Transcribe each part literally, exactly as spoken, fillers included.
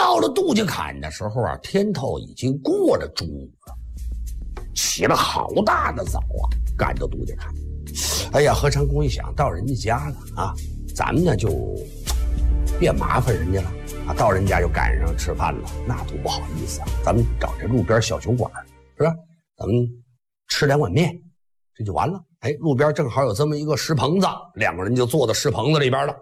到了杜家坎的时候啊，天头已经过了中午了，起了好大的早啊，赶到杜家坎。哎呀，何长工一想到人家家了啊，咱们呢就别麻烦人家了啊，到人家就赶上吃饭了，那多不好意思啊。咱们找这路边小酒馆，是吧？咱们吃两碗面，这就完了。哎，路边正好有这么一个石棚子，两个人就坐到石棚子里边了。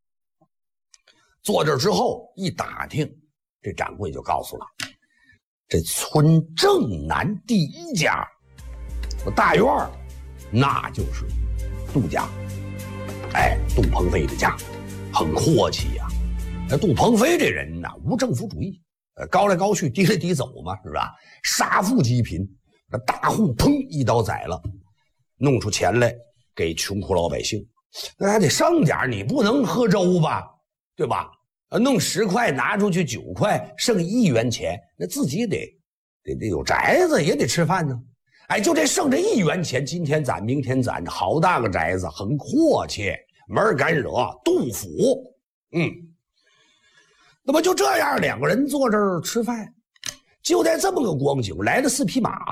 坐这之后一打听，这掌柜就告诉了，这村正南第一家大院那就是杜家。哎，杜鹏飞的家很阔气呀、啊。那杜鹏飞这人呢，无政府主义，呃，高来高去，低来低走嘛，是吧？杀富济贫，那大户砰一刀宰了，弄出钱来给穷苦老百姓。那还得剩点，你不能喝粥吧，对吧？弄十块拿出去九块，剩一元钱，那自己得得得有宅子，也得吃饭呢。哎，就这剩这一元钱，今天攒明天攒，好大个宅子，很阔气，没人敢惹。杜甫，嗯，那么就这样，两个人坐这儿吃饭，就在这么个光景，来了四匹马，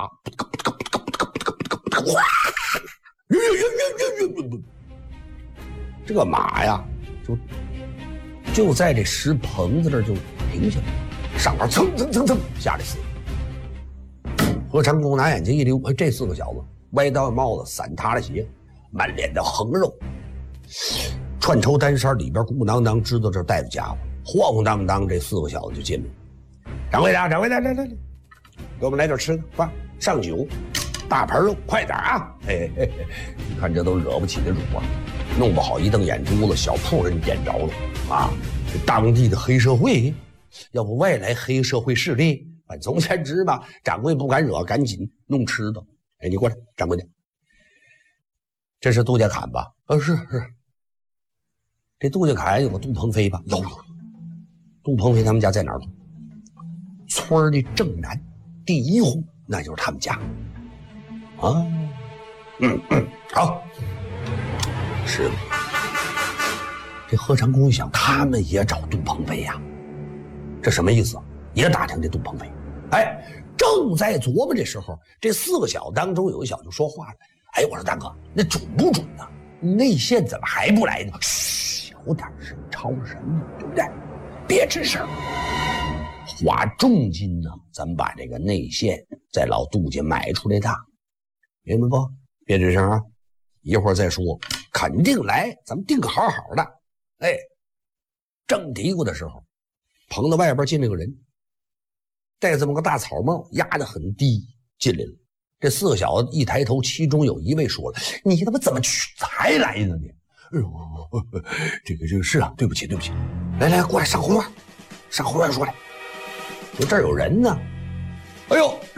这个马呀，就就在这石棚子这儿就停下来，上面蹭蹭蹭蹭下来四个。何长工拿眼睛一溜，哎，这四个小子歪刀帽子，散塌了鞋，满脸的横肉，串绸单衫里边鼓囊囊知道这带着家伙，晃晃荡荡这四个小子就进来。掌柜的，掌柜的，来来来，给我们来点吃的，快上酒，大盘肉，快点啊！嘿嘿嘿，你看这都惹不起的主啊，弄不好一瞪眼珠子，小铺人点着了啊！这当地的黑社会，要不外来黑社会势力。反总前知吧，掌柜不敢惹，赶紧弄吃的。哎，你过来，掌柜的，这是杜家坎吧？呃，是是。这杜家坎有个杜鹏飞吧？有有。杜鹏飞他们家在哪儿住？村的正南第一户，那就是他们家。啊，嗯嗯，好。是。这何长工一想，他们也找杜鹏飞呀、啊，这什么意思？也打听这杜鹏飞。哎，正在琢磨这时候，这四个小当中有一小就说话了。哎，我说大哥，那准不准呢？内线怎么还不来呢？嘘，小点声，吵什么？对不对？别吱声，花重金呢，咱们把这个内线在老杜家买出来的，明白不？别吱声啊！一会儿再说，肯定来，咱们定个好好的。哎，正嘀咕的时候，棚子外边进来个人。戴这么个大草帽，压得很低，进来了。这四个小子一抬头，其中有一位说了：“你他妈怎么取材来的呢？”哎呦，这个这个是啊，对不起对不起。来来，过来上后院，上后院说来。说这儿有人呢。哎呦，